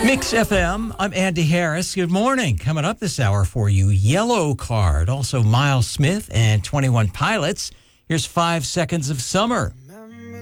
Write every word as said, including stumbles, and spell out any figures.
Mix F M, I'm Andy Harris. Good morning. Coming up this hour for you, Yellow Card, also Miles Smith and twenty-one Pilots. Here's Five Seconds of Summer.